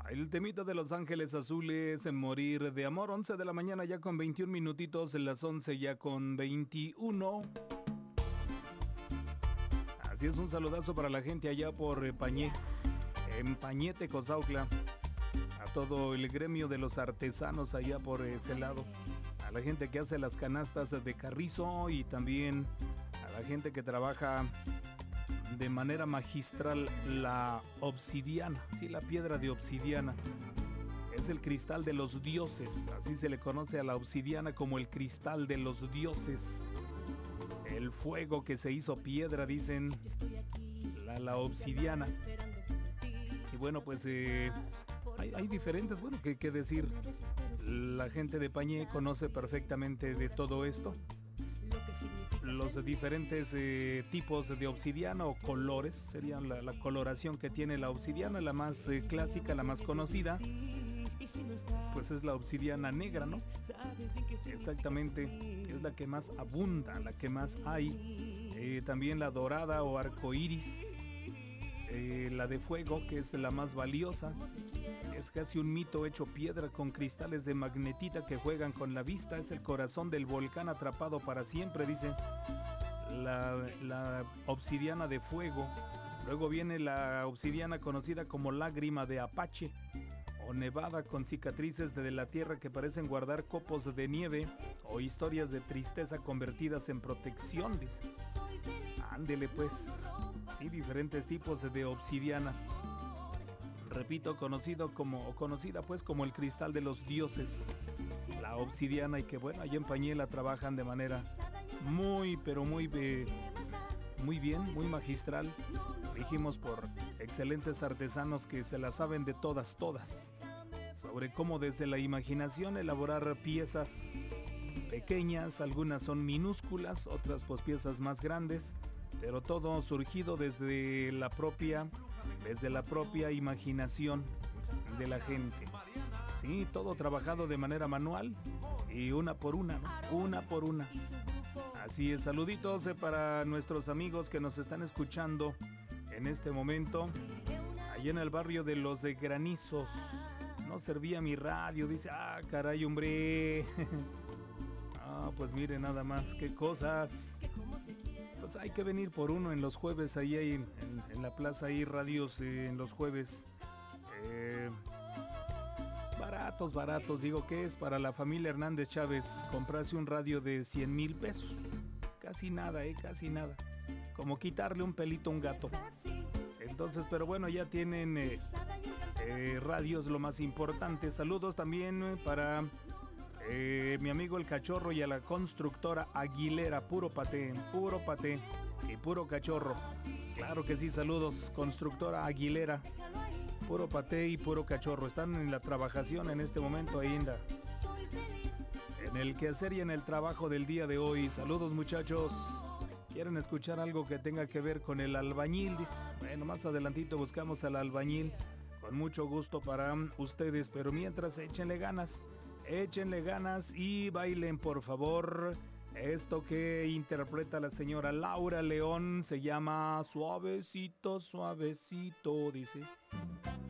El temita de Los Ángeles Azules, Morir de Amor, 11 de la mañana ya con 21 minutitos, en las 11 ya con 21. Así es, un saludazo para la gente allá por Pañé, en Pañete, Cozautla, a todo el gremio de los artesanos allá por ese lado, a la gente que hace las canastas de carrizo y también a la gente que trabaja de manera magistral la obsidiana, sí, la piedra de obsidiana. Es el cristal de los dioses, así se le conoce a la obsidiana, como el cristal de los dioses. El fuego que se hizo piedra, dicen, la obsidiana. Y bueno, pues hay diferentes, bueno, ¿qué decir? La gente de Pañé conoce perfectamente de todo esto. Los diferentes tipos de obsidiana o colores, serían la coloración que tiene la obsidiana. La más clásica, la más conocida, pues es la obsidiana negra, ¿no? Exactamente, es la que más abunda, la que más hay. También la dorada o arcoíris, la de fuego, que es la más valiosa. Es casi un mito hecho piedra con cristales de magnetita que juegan con la vista. Es el corazón del volcán atrapado para siempre, dice la obsidiana de fuego. Luego viene la obsidiana conocida como lágrima de Apache o nevada, con cicatrices de la tierra que parecen guardar copos de nieve o historias de tristeza convertidas en protección, dice. Ándele pues, sí, diferentes tipos de obsidiana. Repito, conocida pues como el cristal de los dioses, la obsidiana, y que bueno, allá en Pañé la trabajan de manera muy bien, muy magistral. Dijimos, por excelentes artesanos que se la saben de todas, sobre cómo desde la imaginación elaborar piezas pequeñas, algunas son minúsculas, otras pues piezas más grandes, pero todo surgido desde la propia imaginación de la gente. Sí, todo trabajado de manera manual y una por una, ¿no? Una por una. Así es, saluditos para nuestros amigos que nos están escuchando en este momento, allá en el barrio de Los de Granizos. No servía mi radio, dice, caray, hombre. Pues mire nada más, qué cosas. Pues hay que venir por uno en los jueves, ahí en la plaza, hay radios en los jueves. Baratos, digo, que es para la familia Hernández Chávez comprarse un radio de 100,000 pesos. Casi nada, casi nada. Como quitarle un pelito a un gato. Entonces, pero bueno, ya tienen radios, lo más importante. Saludos también para mi amigo el Cachorro y a la constructora Aguilera, puro paté y puro cachorro. Claro que sí, saludos, constructora Aguilera, puro paté y puro cachorro. Están en la trabajación en este momento ahí en el quehacer y en el trabajo del día de hoy. Saludos, muchachos. ¿Quieren escuchar algo que tenga que ver con el albañil? Bueno, más adelantito buscamos al albañil con mucho gusto para ustedes, pero mientras échenle ganas y bailen, por favor. Esto que interpreta la señora Laura León se llama Suavecito, Suavecito, dice.